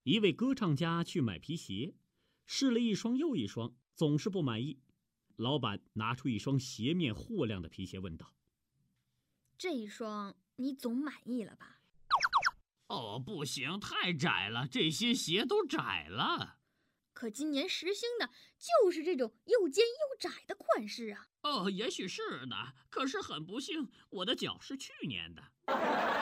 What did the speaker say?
一位歌唱家去买皮鞋，试了一双又一双，总是不满意。老板拿出一双鞋面货亮的皮鞋，问道：“ 这一双你总满意了吧？”“ 哦，不行，太窄了，这些鞋都窄了。”“ 可今年时兴的就是这种又尖又窄的款式啊。”“ 哦，也许是呢，可是很不幸，我的脚是去年的。”